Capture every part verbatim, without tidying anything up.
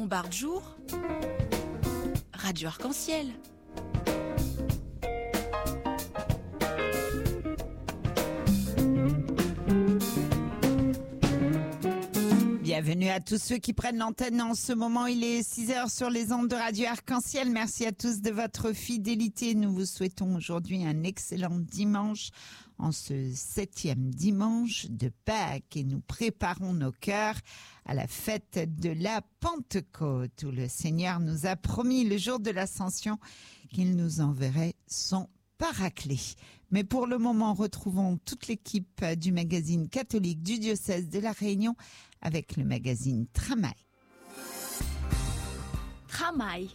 Montbard Jour, Radio Arc-en-Ciel. Bienvenue à tous ceux qui prennent l'antenne en ce moment. Il est six heures sur les ondes de Radio Arc-en-Ciel. Merci à tous de votre fidélité. Nous vous souhaitons aujourd'hui un excellent dimanche en ce septième dimanche de Pâques et nous préparons nos cœurs à la fête de la Pentecôte où le Seigneur nous a promis le jour de l'Ascension qu'il nous enverrait son Paraclet. Mais pour le moment, retrouvons toute l'équipe du magazine catholique du diocèse de La Réunion avec le magazine Tramail. Tramail.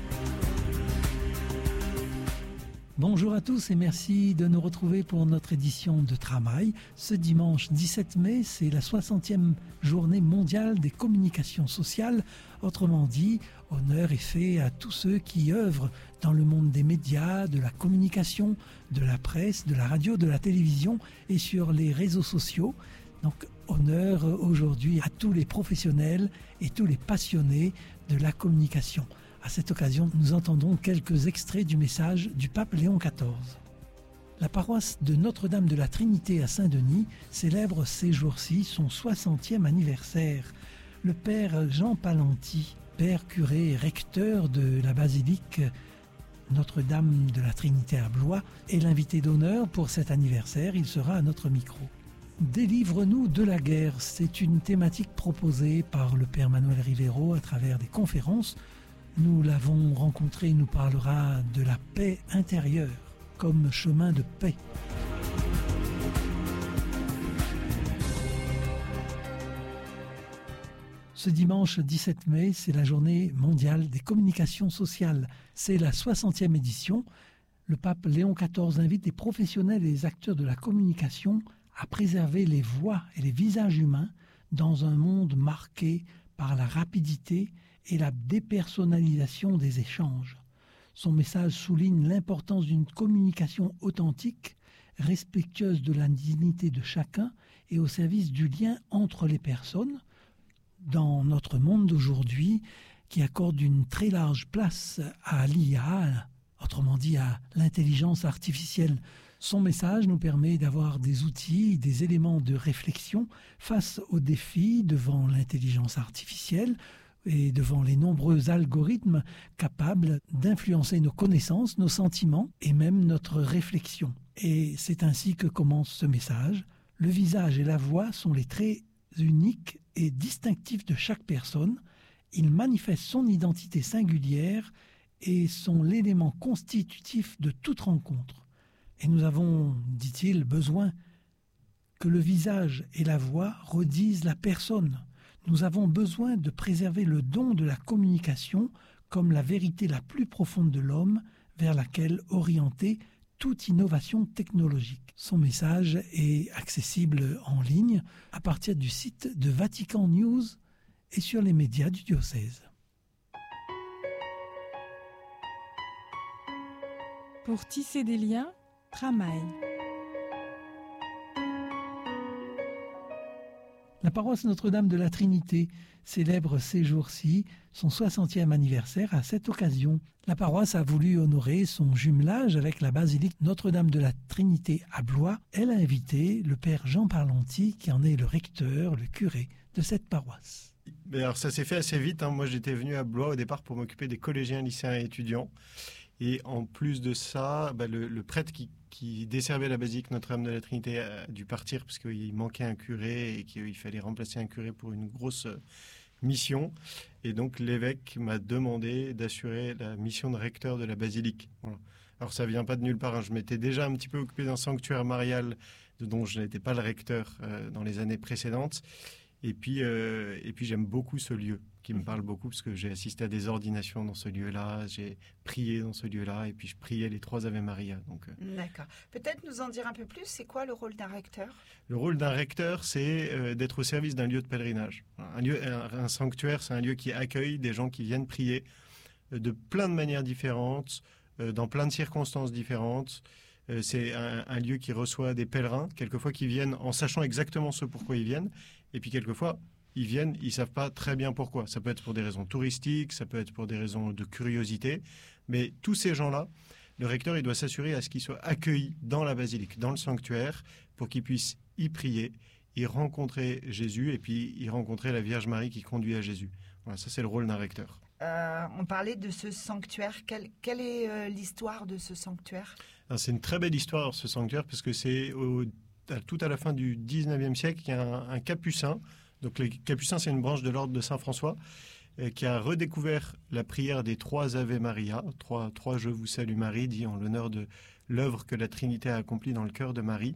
Bonjour à tous et merci de nous retrouver pour notre édition de Tramail. Ce dimanche dix-sept mai, c'est la soixantième journée mondiale des communications sociales. Autrement dit, honneur est fait à tous ceux qui œuvrent dans le monde des médias, de la communication, de la presse, de la radio, de la télévision et sur les réseaux sociaux. Donc, honneur aujourd'hui à tous les professionnels et tous les passionnés de la communication. À cette occasion, nous entendons quelques extraits du message du pape Léon quatorze. La paroisse de Notre-Dame de la Trinité à Saint-Denis célèbre ces jours-ci son soixantième anniversaire. Le père Jean Pallanti, père curé et recteur de la basilique Notre-Dame de la Trinité à Blois, est l'invité d'honneur pour cet anniversaire. Il sera à notre micro. Délivre-nous de la guerre, c'est une thématique proposée par le père Manuel Rivero à travers des conférences. Nous l'avons rencontré, il nous parlera de la paix intérieure comme chemin de paix. Ce dimanche dix-sept mai, c'est la journée mondiale des communications sociales. C'est la soixantième édition. Le pape Léon quatorze invite les professionnels et les acteurs de la communication à préserver les voix et les visages humains dans un monde marqué par la rapidité et la dépersonnalisation des échanges. Son message souligne l'importance d'une communication authentique, respectueuse de la dignité de chacun et au service du lien entre les personnes. Dans notre monde d'aujourd'hui, qui accorde une très large place à l'I A, autrement dit à l'intelligence artificielle, son message nous permet d'avoir des outils, des éléments de réflexion face aux défis devant l'intelligence artificielle et devant les nombreux algorithmes capables d'influencer nos connaissances, nos sentiments et même notre réflexion. Et c'est ainsi que commence ce message. Le visage et la voix sont les traits uniques et distinctifs de chaque personne. Ils manifestent son identité singulière et sont l'élément constitutif de toute rencontre. Et nous avons, dit-il, besoin que le visage et la voix redisent la personne. Nous avons besoin de préserver le don de la communication comme la vérité la plus profonde de l'homme vers laquelle orienter toute innovation technologique. Son message est accessible en ligne à partir du site de Vatican News et sur les médias du diocèse. Pour tisser des liens, Tramail. La paroisse Notre-Dame de la Trinité célèbre ces jours-ci son soixantième anniversaire. À cette occasion, la paroisse a voulu honorer son jumelage avec la basilique Notre-Dame de la Trinité à Blois. Elle a invité le père Jean Pallanti, qui en est le recteur, le curé de cette paroisse. Alors ça s'est fait assez vite, hein. Moi j'étais venu à Blois au départ pour m'occuper des collégiens, lycéens et étudiants. Et en plus de ça, bah, le, le prêtre qui, qui desservait la basilique Notre-Dame de la Trinité a dû partir parce qu'il manquait un curé et qu'il fallait remplacer un curé pour une grosse mission. Et donc l'évêque m'a demandé d'assurer la mission de recteur de la basilique. Voilà. Alors ça vient pas de nulle part, hein. Je m'étais déjà un petit peu occupé d'un sanctuaire marial dont je n'étais pas le recteur euh, dans les années précédentes. Et puis, euh, et puis j'aime beaucoup ce lieu, qui me parle beaucoup, parce que j'ai assisté à des ordinations dans ce lieu-là, j'ai prié dans ce lieu-là, et puis je priais les trois Ave Maria. Donc, euh... D'accord. Peut-être nous en dire un peu plus, c'est quoi le rôle d'un recteur ? Le rôle d'un recteur, c'est euh, d'être au service d'un lieu de pèlerinage. Un, lieu, un, un sanctuaire, c'est un lieu qui accueille des gens qui viennent prier euh, de plein de manières différentes, euh, dans plein de circonstances différentes. Euh, c'est un, un lieu qui reçoit des pèlerins, quelquefois qui viennent en sachant exactement ce pourquoi ils viennent, et puis quelquefois ils viennent, ils ne savent pas très bien pourquoi. Ça peut être pour des raisons touristiques, ça peut être pour des raisons de curiosité, mais tous ces gens-là, le recteur il doit s'assurer à ce qu'ils soient accueillis dans la basilique, dans le sanctuaire, pour qu'ils puissent y prier, y rencontrer Jésus et puis y rencontrer la Vierge Marie qui conduit à Jésus. Voilà, ça c'est le rôle d'un recteur. Euh, on parlait de ce sanctuaire. Quelle, quelle est euh, l'histoire de ce sanctuaire ? Alors, c'est une très belle histoire, ce sanctuaire, parce que c'est au, à, tout à la fin du dix-neuvième siècle qu'il y a un, un capucin. Donc les capucins, c'est une branche de l'ordre de Saint-François, euh, qui a redécouvert la prière des trois Ave Maria, trois, trois Je vous salue Marie, dit en l'honneur de l'œuvre que la Trinité a accomplie dans le cœur de Marie,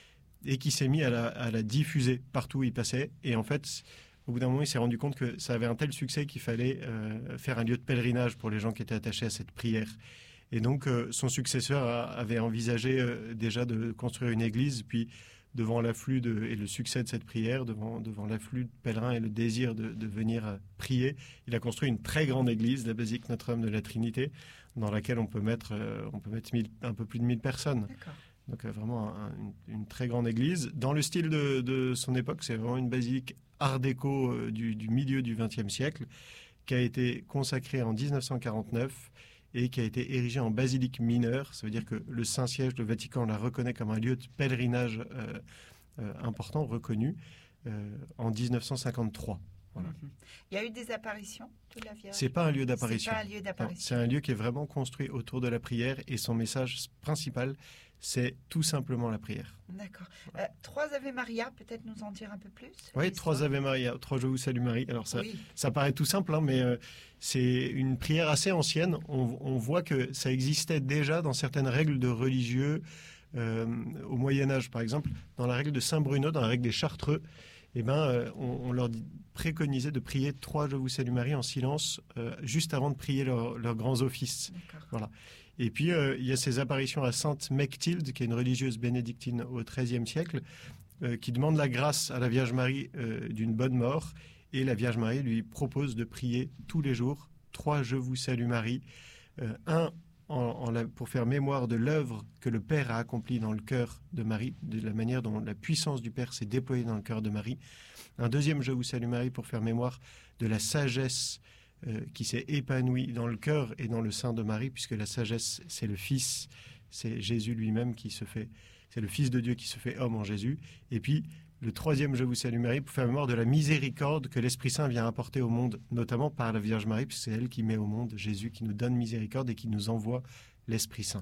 et qui s'est mis à la, à la diffuser partout où il passait. Et en fait, au bout d'un moment, il s'est rendu compte que ça avait un tel succès qu'il fallait euh, faire un lieu de pèlerinage pour les gens qui étaient attachés à cette prière. Et donc, euh, son successeur a, avait envisagé euh, déjà de construire une église, puis devant l'afflux de, et le succès de cette prière, devant, devant l'afflux de pèlerins et le désir de, de venir euh, prier, il a construit une très grande église, la basilique Notre-Dame de la Trinité, dans laquelle on peut mettre, euh, on peut mettre mille, un peu plus de mille personnes. D'accord. Donc euh, vraiment un, une, une très grande église. Dans le style de, de son époque, c'est vraiment une basilique art déco euh, du, du milieu du vingtième siècle, qui a été consacrée en dix-neuf cent quarante-neuf et qui a été érigée en basilique mineure. Ça veut dire que le Saint-Siège, le Vatican, la reconnaît comme un lieu de pèlerinage euh, euh, important, reconnu, euh, en dix-neuf cent cinquante-trois. Voilà. Mm-hmm. Il y a eu des apparitions de la Vierge ? C'est pas un lieu d'apparition. C'est pas un lieu d'apparition. Non, c'est un lieu qui est vraiment construit autour de la prière et son message principal, c'est tout simplement la prière. D'accord. Euh, trois Ave Maria, peut-être nous en dire un peu plus ? Oui, trois Ave Maria, trois Je vous salue Marie. Alors ça, oui. ça paraît tout simple, hein, mais euh, c'est une prière assez ancienne. On, on voit que ça existait déjà dans certaines règles de religieux euh, au Moyen-Âge, par exemple. Dans la règle de Saint-Bruno, dans la règle des Chartreux, eh ben, euh, on, on leur dit, préconisait de prier trois Je vous salue Marie en silence, euh, juste avant de prier leurs leur grands offices. D'accord. Voilà. Et puis, euh, il y a ces apparitions à Sainte Mechtilde, qui est une religieuse bénédictine au treizième siècle, euh, qui demande la grâce à la Vierge Marie euh, d'une bonne mort. Et la Vierge Marie lui propose de prier tous les jours trois Je vous salue Marie. Euh, un, en, en la, pour faire mémoire de l'œuvre que le Père a accomplie dans le cœur de Marie, de la manière dont la puissance du Père s'est déployée dans le cœur de Marie. Un deuxième Je vous salue Marie pour faire mémoire de la sagesse Euh, qui s'est épanoui dans le cœur et dans le sein de Marie, puisque la sagesse, c'est le Fils, c'est Jésus lui-même qui se fait, c'est le Fils de Dieu qui se fait homme en Jésus. Et puis, le troisième Je vous salue Marie, pour faire mémoire de la miséricorde que l'Esprit Saint vient apporter au monde, notamment par la Vierge Marie, puisque c'est elle qui met au monde Jésus, qui nous donne miséricorde et qui nous envoie l'Esprit Saint.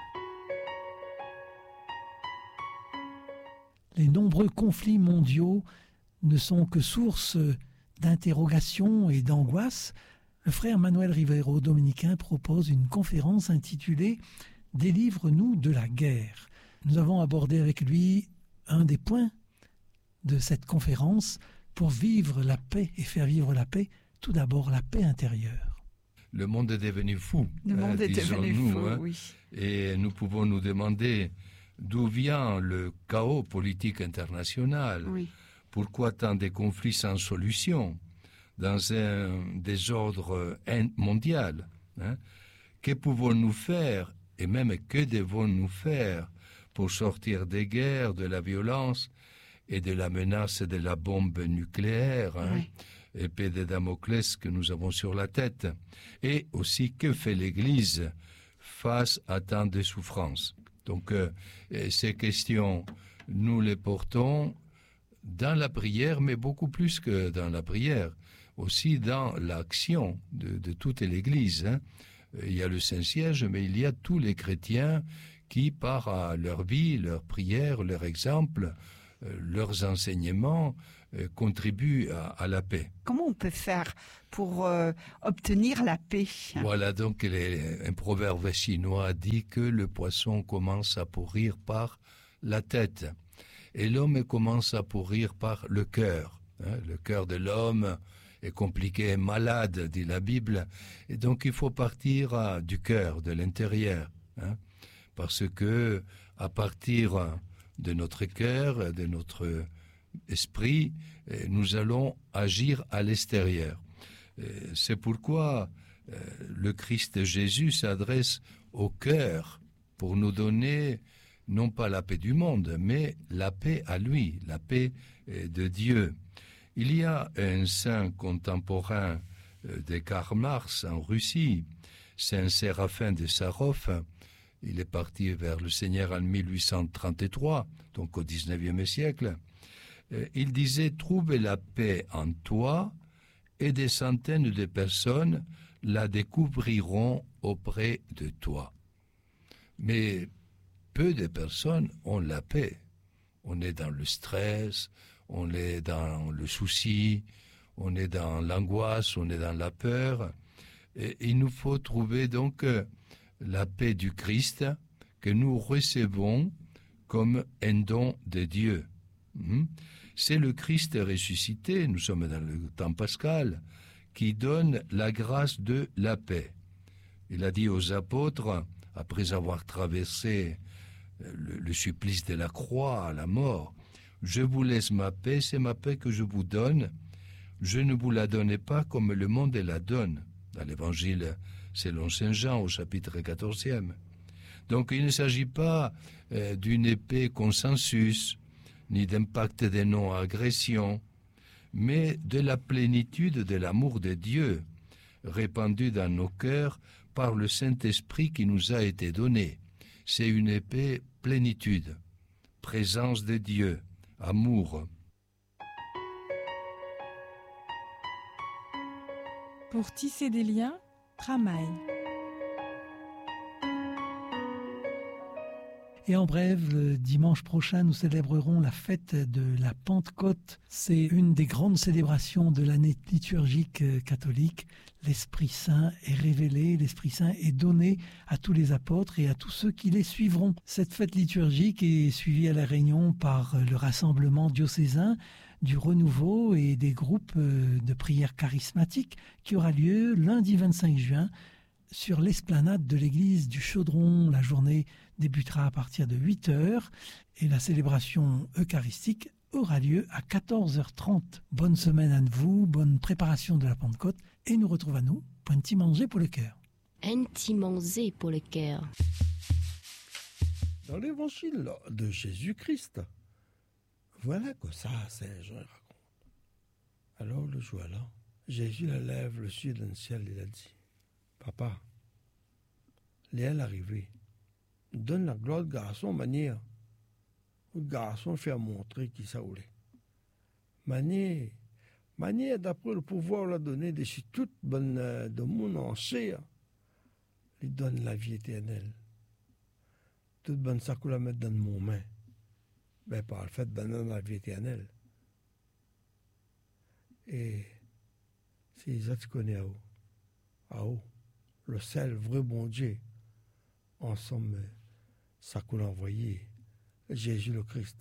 Les nombreux conflits mondiaux ne sont que source d'interrogations et d'angoisse. Le frère Manuel Rivero, dominicain, propose une conférence intitulée « Délivre-nous de la guerre ». Nous avons abordé avec lui un des points de cette conférence pour vivre la paix et faire vivre la paix, tout d'abord la paix intérieure. Le monde est devenu fou, Le monde euh, est devenu fou, hein, oui. Et nous pouvons nous demander d'où vient le chaos politique international. Oui. Pourquoi tant de conflits sans solution dans un désordre mondial, hein? Que pouvons-nous faire et même que devons-nous faire pour sortir des guerres, de la violence et de la menace de la bombe nucléaire, hein? Oui. Épée de Damoclès que nous avons sur la tête. Et aussi, que fait l'Église face à tant de souffrances? Donc, euh, ces questions, nous les portons dans la prière, mais beaucoup plus que dans la prière, aussi dans l'action de, de toute l'Église, hein. Il y a le Saint-Siège, mais il y a tous les chrétiens qui, par leur vie, leur prière, leur exemple, euh, leurs enseignements, euh, contribuent à, à la paix. Comment on peut faire pour euh, obtenir la paix? Voilà, donc les, un proverbe chinois dit que le poisson commence à pourrir par la tête. Et l'homme commence à pourrir par le cœur. Hein, le cœur de l'homme est compliqué, malade, dit la Bible. Et donc il faut partir à, du cœur, de l'intérieur. Hein, parce que à partir de notre cœur, de notre esprit, nous allons agir à l'extérieur. C'est pourquoi le Christ Jésus s'adresse au cœur pour nous donner non pas la paix du monde, mais la paix à lui, la paix de Dieu. Il y a un saint contemporain de Karl Marx en Russie, Saint Séraphin de Sarov. Il est parti vers le Seigneur en mille huit cent trente-trois, donc au dix-neuvième siècle. Il disait « Trouve la paix en toi et des centaines de personnes la découvriront auprès de toi. » Mais peu de personnes ont la paix. On est dans le stress, on est dans le souci, on est dans l'angoisse, on est dans la peur. Et il nous faut trouver donc la paix du Christ que nous recevons comme un don de Dieu. C'est le Christ ressuscité, nous sommes dans le temps pascal, qui donne la grâce de la paix. Il a dit aux apôtres, après avoir traversé le, le supplice de la croix, la mort, « Je vous laisse ma paix, c'est ma paix que je vous donne. Je ne vous la donne pas comme le monde la donne. » Dans l'évangile selon saint Jean au chapitre quatorzième. Donc il ne s'agit pas euh, d'une épée consensus, ni d'un pacte de non-agression, mais de la plénitude de l'amour de Dieu, répandu dans nos cœurs par le Saint-Esprit qui nous a été donné. C'est une épée plénitude, présence de Dieu, amour. Pour tisser des liens, Tramail. Et en bref, le dimanche prochain, nous célébrerons la fête de la Pentecôte. C'est une des grandes célébrations de l'année liturgique catholique. L'Esprit Saint est révélé, l'Esprit Saint est donné à tous les apôtres et à tous ceux qui les suivront. Cette fête liturgique est suivie à La Réunion par le rassemblement diocésain du Renouveau et des groupes de prière charismatiques qui aura lieu lundi vingt-cinq juin sur l'esplanade de l'église du Chaudron. La journée débutera à partir de huit heures et la célébration eucharistique aura lieu à quatorze heures trente. Bonne semaine à vous, bonne préparation de la Pentecôte et nous retrouvons à nous pour un petit manger pour le cœur. Un petit manger pour le cœur. Dans l'évangile de Jésus-Christ, voilà que ça, Saint Jean raconte. Alors le jour-là, Jésus la lève le ciel dans le ciel, il a dit, « Papa, Léa l'arrivée, donne la gloire au garçon manière. Le garçon fait montrer qui ça voulait. Manière, manière d'après le pouvoir l'a donné de chez toute bonne de monde entier, il donne la vie éternelle. Toute bonne ça qu'on la met dans mon main. Ben, par le fait de donner la vie éternelle. Et c'est ça que tu connais à haut. À haut. Le seul vrai bon Dieu. Ensemble, ça qu'on a envoyé. Jésus le Christ.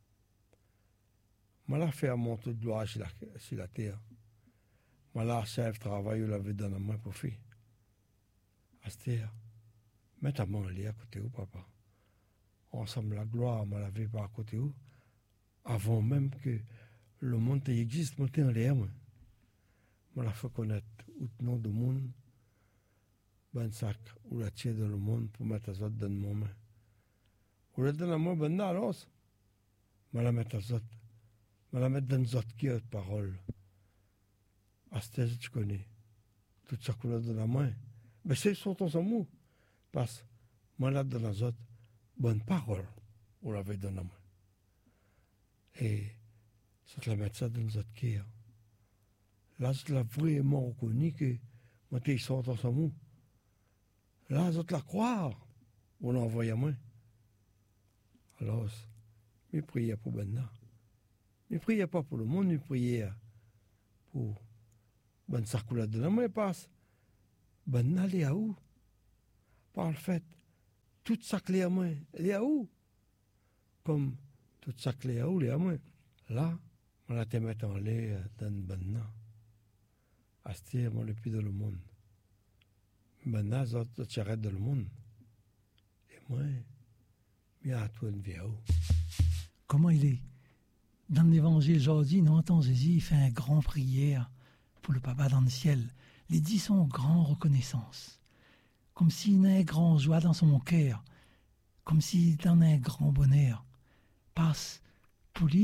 Moi, la fait monter de gloire sur la, sur la terre. Moi, la chef travail, il avait dans la main pour faire. À cette terre, mets ta main à côté où, papa. Ensemble, la gloire, moi, la vie par à côté où. Avant même que le monde existe, moi, t'es en l'air, moi. Moi, la fait connaître le nom du monde. Ben sac, ou la tire dans le monde pour mettre les autres dans mon main. Ou la donne à moi, ben non, alors. Je la mettre les autres. Je la mettre dans les autres qui ont parole. À ce stade, tu connais. Tout ça qu'on a dans la main. Mais c'est surtout son mot. Parce que moi, là, dans les autres, bonne parole, on l'avait dans la main. Et ça te la mettre ça dans les autres qui là, je l'ai vraiment reconnu que moi, tu sors dans son mot. Là, je te la croire. On l'a envoyé à moi. Alors, je priais pour Benna. Je ne priais pas pour le monde, je priais pour Ben Sarkoula de la main passe. Benna, elle est à où? Par le fait, toute sa clé à moi, elle est à où? Comme toute sa clé à où, elle est à moi. Là, on la te met en l'air dans Benna. À ce tiers, on le plus dans le monde. Maintenant, tu arrêtes dans le monde. Et moi, mais à toi une vie. Comment il est? Dans l'évangile aujourd'hui, nous entendons Jésus, il fait un grand prière pour le papa dans le ciel. Les dix sont en grand reconnaissance. Comme s'il a une grande joie dans son cœur. Comme s'il en a un grand bonheur. Parce, pour lui,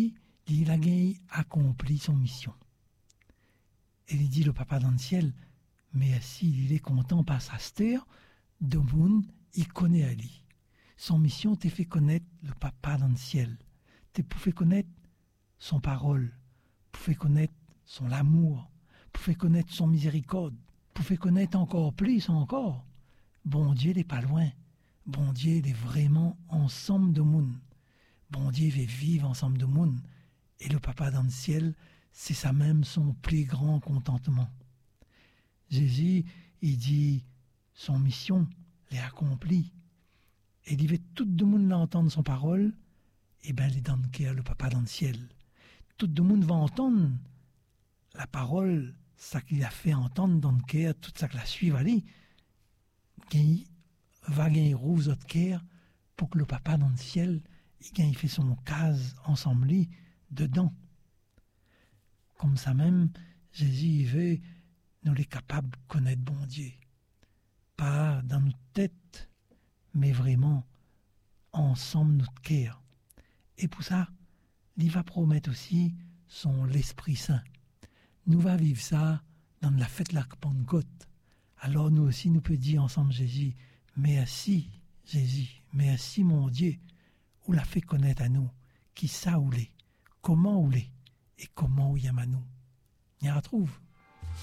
Il a accompli son mission. Et il dit le papa dans le ciel, mais s'il est content par sa terre, de monde, il connaît à lui. Son mission t'a fait connaître le papa dans le ciel. T'as fait connaître son parole, fait connaître son amour, fait connaître son miséricorde, fait connaître encore plus encore. Bon Dieu n'est pas loin. Bon Dieu est vraiment ensemble de monde. Bon Dieu veut vivre ensemble de monde. Et le papa dans le ciel, c'est ça même son plus grand contentement. Jésus, il dit, son mission l'est accomplie. Et il veut tout le monde l'entendre son parole, et bien il est dans le cœur, le papa dans le ciel. Tout le monde va entendre la parole, ça qu'il a fait entendre dans le cœur, tout ça qu'il a suivi, allez, il va gagner rouge votre cœur pour que le papa dans le ciel, il fait son case ensemble dedans. Comme ça même, Jésus il veut nous les capables de connaître bon Dieu. Pas dans notre tête, mais vraiment ensemble notre cœur. Et pour ça, il va promettre aussi son l'Esprit Saint. Nous va vivre ça dans la fête de la Pentecôte. Alors nous aussi, nous pouvons dire ensemble Jésus, merci Jésus, merci mon Dieu, ou l'a fait connaître à nous, qui ça ou l'est, comment ou l'est, et comment ou y a nous. On y retrouve.